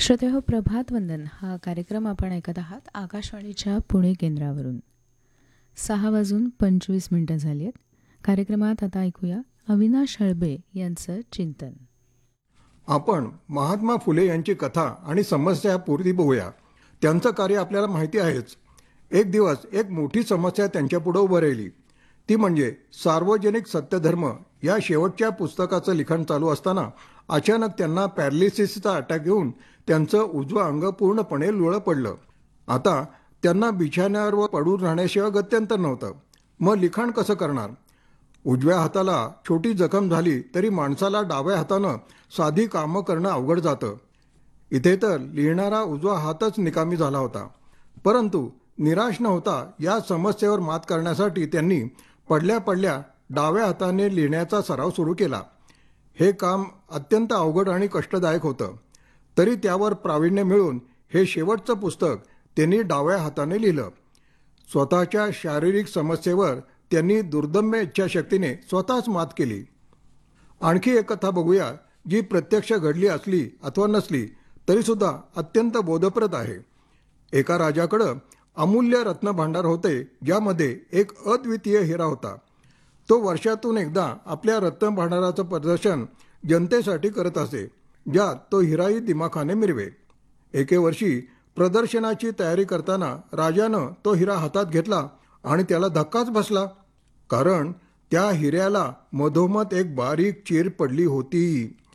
श्रोतेहो, प्रभात वंदन हा कार्यक्रम आपण ऐकत आहात आकाशवाणीच्या पुणे केंद्रावरून. 6:25 झाली आहेत. कार्यक्रमात आता ऐकूया अविनाश हळबे यांचं चिंतन. आपण महात्मा फुले यांची कथा आणि समस्या पूर्ती बघूया. त्यांचं कार्य आपल्याला माहिती आहेच. एक दिवस एक मोठी समस्या त्यांच्यापुढे उभं राहिली. ती म्हणजे सार्वजनिक सत्यधर्म या शेवटच्या पुस्तकाचं लिखाण चालू असताना अचानक त्यांना पॅरालिसिसचा अटॅक येऊन त्यांचं उजवं अंग पूर्णपणे लुळं पडलं. आता त्यांना बिछाण्यावर पडून राहण्याशिवाय गत्यंतर नव्हतं. मग लिखाण कसं करणार? उजव्या हाताला छोटी जखम झाली तरी माणसाला डाव्या हातानं साधी कामं करणं अवघड जातं. इथे तर लिहिणारा उजवा हातच निकामी झाला होता. परंतु निराश न होता या समस्येवर मात करण्यासाठी त्यांनी पडल्या पडल्या डाव्या हाताने लिहिण्याचा सराव सुरू केला. हे काम अत्यंत अवघड आणि कष्टदायक होतं. तरी त्यावर प्रावीण्य मिळून हे शेवटचं पुस्तक त्यांनी डाव्या हाताने लिहिलं. स्वतःच्या शारीरिक समस्येवर त्यांनी दुर्दम्य इच्छाशक्तीने स्वतःच मात केली. आणखी एक कथा बघूया जी प्रत्यक्ष घडली असली अथवा नसली तरीसुद्धा अत्यंत बोधप्रद आहे. एका राजाकडं अमूल्य रत्नभांडार होते, ज्यामध्ये एक अद्वितीय हिरा होता. तो वर्षातून एकदा आपल्या रत्नभांडाराचं प्रदर्शन जनतेसाठी करत असे, ज्यात तो हिराही दिमाखाने मिरवे. एके वर्षी प्रदर्शनाची तयारी करताना राजानं तो हिरा हातात घेतला आणि त्याला धक्काच बसला. कारण त्या हिऱ्याला मधोमध एक बारीक चीर पडली होती.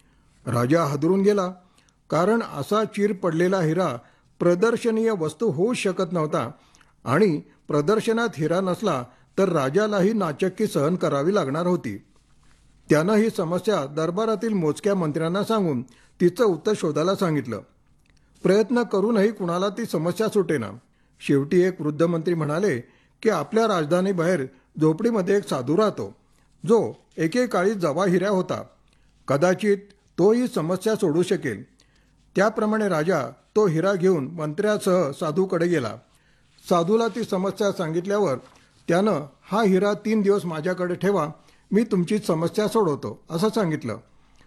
राजा हादरून गेला, कारण असा चीर पडलेला हिरा प्रदर्शनीय वस्तू होऊ शकत नव्हता आणि प्रदर्शनात हिरा नसला तर राजालाही नाचक्की सहन करावी लागणार होती. त्यानं ही समस्या दरबारातील मोजक्या मंत्र्यांना सांगून तिचं उत्तर शोधायला सांगितलं. प्रयत्न करूनही कुणाला ती समस्या सुटेना. शेवटी एक वृद्ध मंत्री म्हणाले की आपल्या राजधानीबाहेर झोपडीमध्ये एक साधू राहतो, जो एकेकाळी जवा हिऱ्या होता. कदाचित तो ही समस्या सोडू शकेल. त्याप्रमाणे राजा तो हिरा घेऊन मंत्र्यासह साधूकडे गेला. साधूला ती समस्या सांगितल्यावर त्यानं हा हिरा 3 दिवस माझ्याकडे ठेवा, मी तुमची समस्या सोडवतो असं सांगितलं.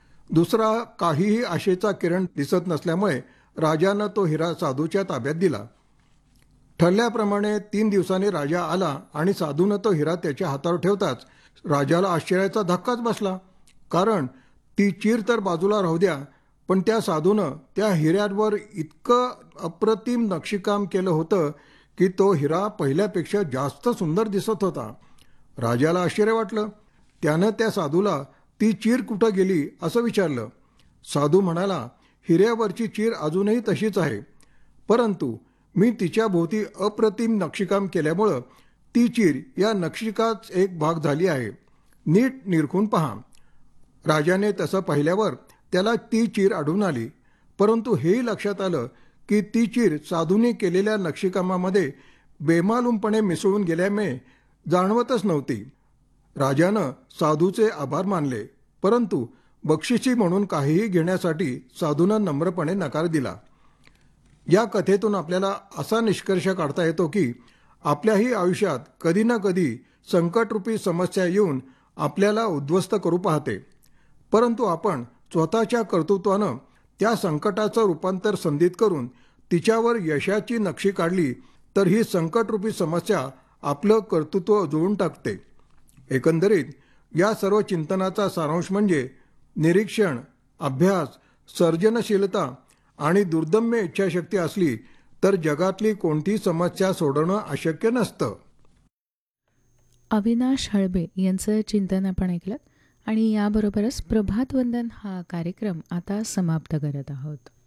दुसरा काहीही आशेचा किरण दिसत नसल्यामुळे राजानं तो हिरा साधूच्या ताब्यात दिला. ठरल्याप्रमाणे 3 दिवसांनी राजा आला आणि साधूनं तो हिरा त्याच्या हातावर ठेवताच राजाला आश्चर्याचा धक्काच बसला. कारण ती चीर तर बाजूला राहू द्या, पण त्या साधूनं त्या हिऱ्यावर इतकं अप्रतिम नक्षीकाम केलं होतं की तो हिरा पहिल्यापेक्षा जास्त सुंदर दिसत होता. राजाला आश्चर्य वाटलं. त्यानं त्या साधूला ती चीर कुठं गेली असं विचारलं. साधू म्हणाला, हिऱ्यावरची चीर अजूनही तशीच आहे, परंतु मी तिच्या भोवती अप्रतिम नक्षीकाम केल्यामुळं ती चीर या नक्षीकाच एक भाग झाली आहे. नीट निरखून पहा. राजाने तसं पाहिल्यावर त्याला ती चीर आढळून आली, परंतु हेही लक्षात आलं की ती चीर साधूने केलेल्या नक्षीकामामध्ये बेमालूमपणे मिसळून गेल्यामुळे जाणवतच नव्हती. राजानं साधूचे आभार मानले, परंतु बक्षिसी म्हणून काहीही घेण्यासाठी साधूनं नम्रपणे नकार दिला. या कथेतून आपल्याला असा निष्कर्ष काढता येतो की आपल्याही आयुष्यात कधी ना कधी संकटरूपी समस्या येऊन आपल्याला उद्ध्वस्त करू पाहते, परंतु आपण स्वतःच्या कर्तृत्वानं त्या संकटाचं रूपांतर संधीत करून तिच्यावर यशाची नक्षी काढली तर ही संकटरूपी समस्या आपलं कर्तृत्व जुळून टाकते. एकंदरीत या सर्व चिंतनाचा सारांश म्हणजे निरीक्षण, अभ्यास, सर्जनशीलता आणि दुर्दम्य इच्छाशक्ती असली तर जगातली कोणतीही समस्या सोडवणं अशक्य नसतं. अविनाश हळबे यांचं चिंतन आपण ऐकलं आणि याबरोबरच प्रभात वंदन हा कार्यक्रम आता समाप्त करत आहोत.